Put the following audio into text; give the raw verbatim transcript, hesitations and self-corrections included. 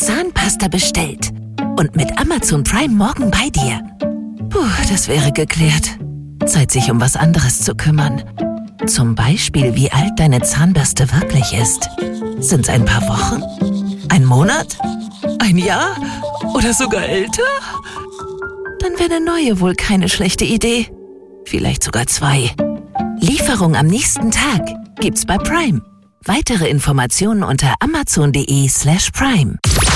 Zahnpasta bestellt. Und mit Amazon Prime morgen bei dir. Puh, das wäre geklärt. Zeit, sich um was anderes zu kümmern. Zum Beispiel, wie alt deine Zahnbürste wirklich ist. Sind's ein paar Wochen? Ein Monat? Ein Jahr? Oder sogar älter? Dann wäre eine neue wohl keine schlechte Idee. Vielleicht sogar zwei. Lieferung am nächsten Tag gibt's bei Prime. Weitere Informationen unter amazon punkt de slash prime.